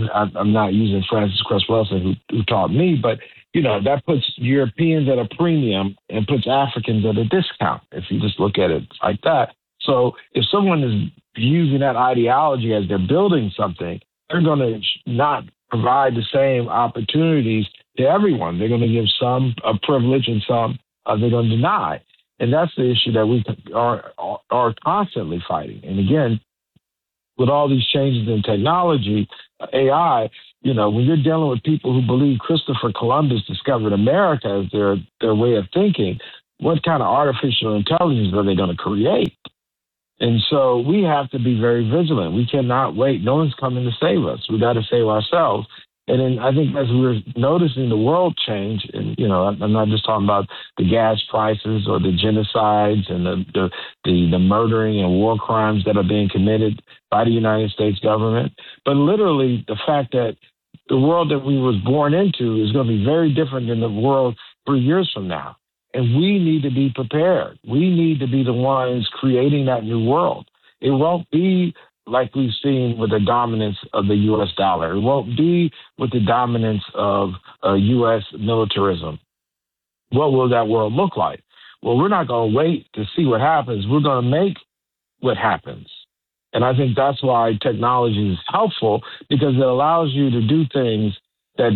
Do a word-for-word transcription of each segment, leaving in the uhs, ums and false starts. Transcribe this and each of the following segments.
I, I'm not using Francis Cress Welsing, who, who taught me, but you know, that puts Europeans at a premium and puts Africans at a discount, if you just look at it like that. So if someone is using that ideology as they're building something, they're going to not provide the same opportunities to everyone. They're going to give some a privilege and some uh, they're going to deny. And that's the issue that we are, are, are constantly fighting. And again, with all these changes in technology, A I, you know, when you're dealing with people who believe Christopher Columbus discovered America as their, their way of thinking, what kind of artificial intelligence are they going to create? And so we have to be very vigilant. We cannot wait. No one's coming to save us. We got to save ourselves. And then I think as we're noticing the world change, and, you know, I'm not just talking about the gas prices or the genocides and the, the, the, the murdering and war crimes that are being committed by the United States government, but literally the fact that the world that we was born into is going to be very different than the world three years from now. And we need to be prepared. We need to be the ones creating that new world. It won't be like we've seen with the dominance of the U S dollar. It won't be with the dominance of uh, U S militarism. What will that world look like? Well, we're not going to wait to see what happens. We're going to make what happens. And I think that's why technology is helpful, because it allows you to do things that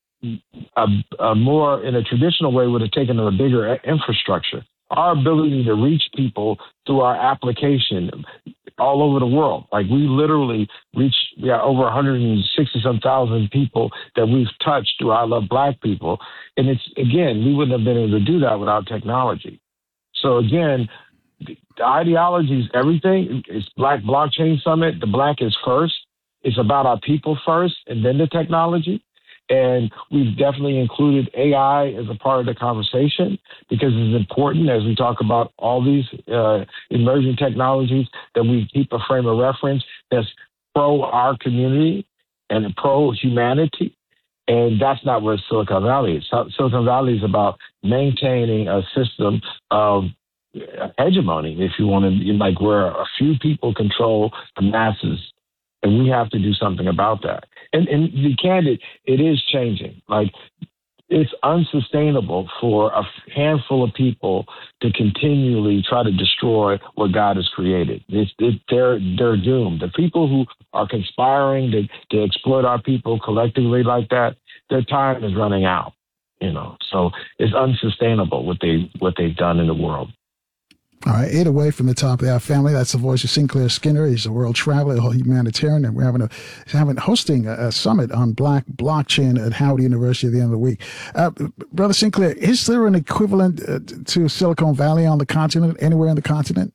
a, a more in a traditional way would have taken a bigger infrastructure. Our ability to reach people through our application all over the world. Like we literally reach, we got over one hundred sixty some thousand people that we've touched through I Love Black People. And it's, again, we wouldn't have been able to do that without technology. So again, the ideology is everything. It's Black Blockchain Summit. The Black is first. It's about our people first and then the technology. And we've definitely included A I as a part of the conversation because it's important as we talk about all these uh, emerging technologies that we keep a frame of reference that's pro our community and pro humanity. And that's not what Silicon Valley is. Silicon Valley is about maintaining a system of hegemony, if you want to, like where a few people control the masses. And we have to do something about that. And, and to be candid, it is changing. Like, it's unsustainable for a handful of people to continually try to destroy what God has created. It's, it, they're, they're doomed. The people who are conspiring to, to exploit our people collectively like that, their time is running out. You know, so it's unsustainable what they what they've done in the world. All right, eight away from the top of our family. That's the voice of Sinclair Skinner. He's a world traveler, a humanitarian, and we're having a having hosting a, a summit on Black blockchain at Howard University at the end of the week. Uh, Brother Sinclair, is there an equivalent uh, to Silicon Valley on the continent, anywhere on the continent?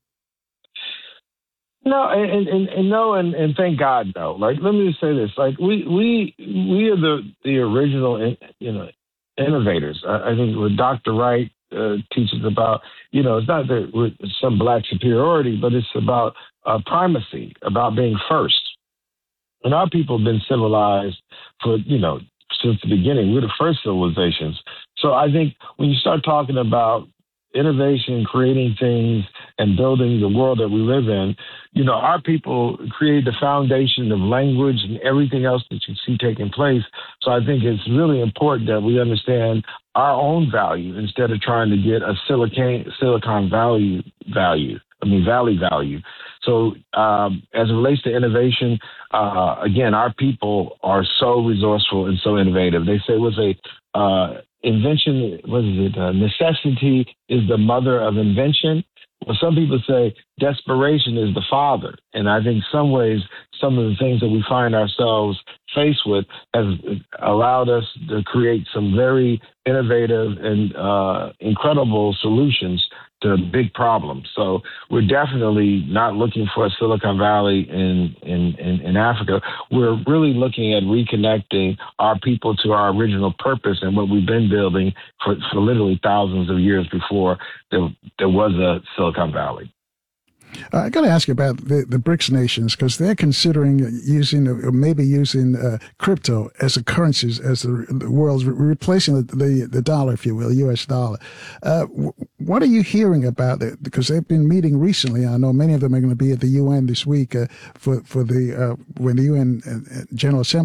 No, and, and, and no, and, and thank God, no. Like, let me just say this: like, we we we are the the original, you know, innovators. I, I think with Doctor Wright. Uh, teaches about, you know, it's not that with some Black superiority, but it's about uh, primacy, about being first. And our people have been civilized for, you know, since the beginning. We're the first civilizations. So I think when you start talking about innovation, creating things, and building the world that we live in, you know, our people create the foundation of language and everything else that you see taking place. So I think it's really important that we understand our own value instead of trying to get a Silicon Silicon Valley value. I mean, Valley value. So um, as it relates to innovation, uh, again, our people are so resourceful and so innovative. They say it was a uh, invention, what is it? Uh, necessity is the mother of invention. Well, some people say desperation is the father. And I think some ways, some of the things that we find ourselves faced with has allowed us to create some very innovative and uh, incredible solutions to big problems. So we're definitely not looking for a Silicon Valley in, in, in, in Africa. We're really looking at reconnecting our people to our original purpose and what we've been building for, for literally thousands of years before there, there was a Silicon Valley. Uh, I got to ask you about the, the BRICS nations, because they're considering using, or maybe using uh, crypto as a currency, as the, the world's re- replacing the, the the dollar, if you will, U S dollar. Uh, w- what are you hearing about it? Because they've been meeting recently. I know many of them are going to be at the U N this week uh, for for the uh, when the U N General Assembly